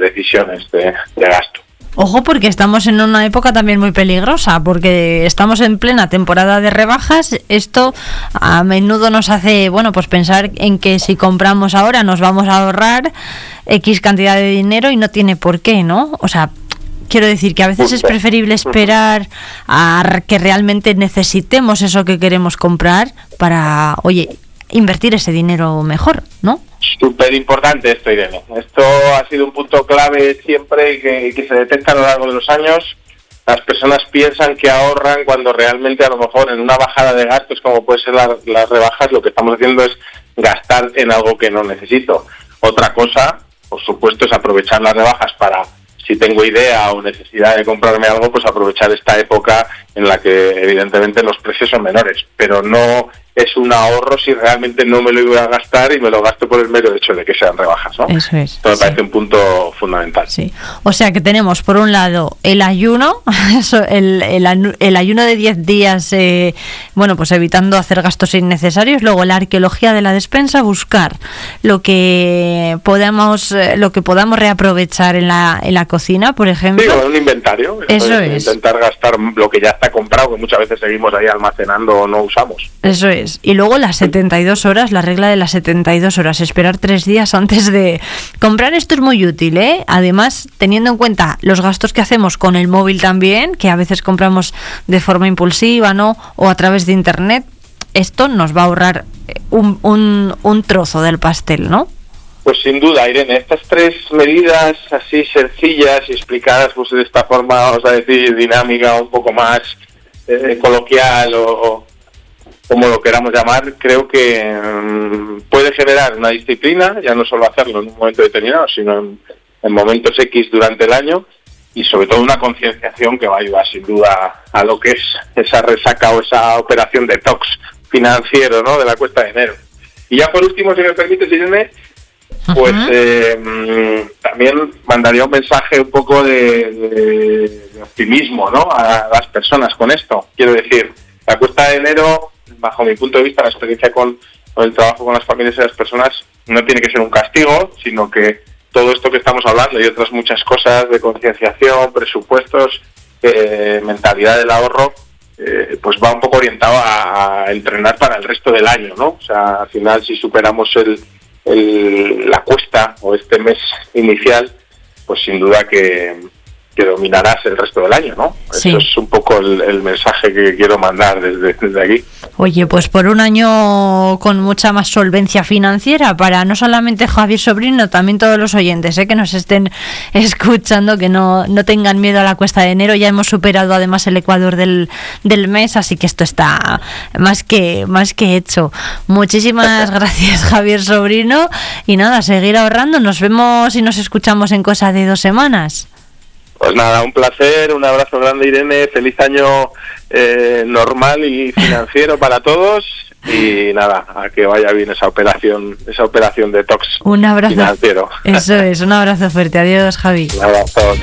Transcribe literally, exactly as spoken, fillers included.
decisiones de, de gasto. Ojo, porque estamos en una época también muy peligrosa, porque estamos en plena temporada de rebajas. Esto a menudo nos hace, bueno, pues pensar en que si compramos ahora nos vamos a ahorrar X cantidad de dinero y no tiene por qué, ¿no? O sea, quiero decir que a veces es preferible esperar a que realmente necesitemos eso que queremos comprar para, oye, invertir ese dinero mejor, ¿no? Súper importante esto, Irene. Esto ha sido un punto clave siempre y que, que se detecta a lo largo de los años. Las personas piensan que ahorran cuando realmente a lo mejor en una bajada de gastos, como puede ser la, las rebajas, lo que estamos haciendo es gastar en algo que no necesito. Otra cosa, por supuesto, es aprovechar las rebajas para, si tengo idea o necesidad de comprarme algo, pues aprovechar esta época en la que evidentemente los precios son menores, pero no es un ahorro si realmente no me lo iba a gastar y me lo gasto por el mero hecho de que sean rebajas, ¿no? Eso es. Esto me sí. parece un punto fundamental. Sí. O sea que tenemos por un lado el ayuno, eso, el, el, el ayuno de diez días, eh, bueno, pues evitando hacer gastos innecesarios. Luego la arqueología de la despensa, buscar lo que podamos, lo que podamos reaprovechar en la en la cocina, por ejemplo. Sí, un inventario. Eso es. Intentar gastar lo que ya está comprado, que muchas veces seguimos ahí almacenando o no usamos. Eso es. Y luego las setenta y dos horas, la regla de las setenta y dos horas, esperar tres días antes de comprar. Esto es muy útil, ¿eh? Además, teniendo en cuenta los gastos que hacemos con el móvil también, que a veces compramos de forma impulsiva, ¿no? O a través de internet, esto nos va a ahorrar un, un, un trozo del pastel, ¿no? Pues sin duda, Irene, estas tres medidas así sencillas y explicadas pues de esta forma, vamos a decir, dinámica, un poco más eh, coloquial o, o como lo queramos llamar, creo que um, puede generar una disciplina, ya no solo hacerlo en un momento determinado, sino en, en momentos X durante el año, y sobre todo una concienciación que va a ayudar sin duda a lo que es esa resaca o esa operación detox financiero, ¿no?, de la cuesta de enero. Y ya por último, si me permite, Irene, pues eh, también mandaría un mensaje un poco de, de, de optimismo, ¿no?, a las personas con esto. Quiero decir, la cuesta de enero, bajo mi punto de vista, la experiencia con, con el trabajo con las familias y las personas, no tiene que ser un castigo, sino que todo esto que estamos hablando y otras muchas cosas de concienciación, presupuestos, eh, mentalidad del ahorro, eh, pues va un poco orientado a, a entrenar para el resto del año, ¿no? O sea, al final, si superamos el, el la cuesta o este mes inicial, pues sin duda que... que dominarás el resto del año, ¿no? Sí. Eso es un poco el, el mensaje que quiero mandar desde, desde aquí. Oye, pues por un año con mucha más solvencia financiera para no solamente Javier Sobrino, también todos los oyentes, ¿eh?, que nos estén escuchando, que no, no tengan miedo a la cuesta de enero. Ya hemos superado además el ecuador del, del mes, así que esto está más que, más que hecho. Muchísimas gracias, Javier Sobrino, y nada, seguir ahorrando. Nos vemos y nos escuchamos en cosa de dos semanas. Pues nada, un placer, un abrazo grande, Irene, feliz año eh, normal y financiero para todos, y nada, a que vaya bien esa operación, esa operación detox un abrazo financiero. Eso es, un abrazo fuerte. Adiós, Javi. Un abrazo.